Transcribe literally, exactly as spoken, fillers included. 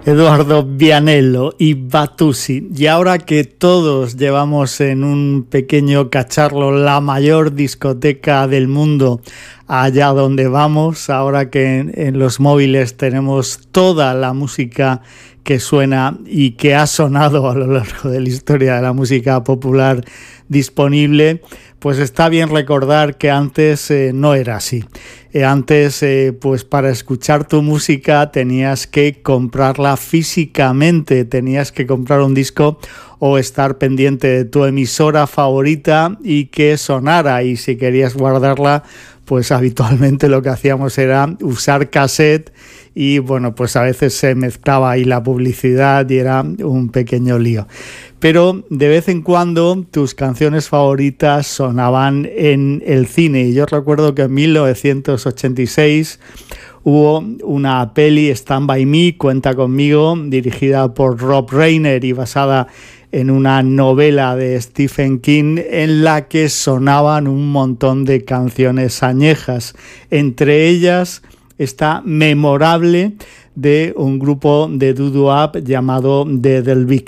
Eduardo Vianello y Batusi. Y ahora que todos llevamos en un pequeño cacharro la mayor discoteca del mundo allá donde vamos, ahora que en, en los móviles tenemos toda la música que suena y que ha sonado a lo largo de la historia de la música popular disponible, pues está bien recordar que antes eh, no era así. Eh, antes, eh, pues para escuchar tu música tenías que comprarla físicamente, tenías que comprar un disco o estar pendiente de tu emisora favorita y que sonara, y si querías guardarla, pues habitualmente lo que hacíamos era usar cassette y bueno, pues a veces se mezclaba ahí la publicidad y era un pequeño lío. Pero de vez en cuando tus canciones favoritas sonaban en el cine. Y yo recuerdo que en mil novecientos ochenta y seis hubo una peli, Stand By Me, Cuenta Conmigo, dirigida por Rob Reiner y basada en una novela de Stephen King, en la que sonaban un montón de canciones añejas. Entre ellas esta memorable de un grupo de doo-wop llamado The Delvic.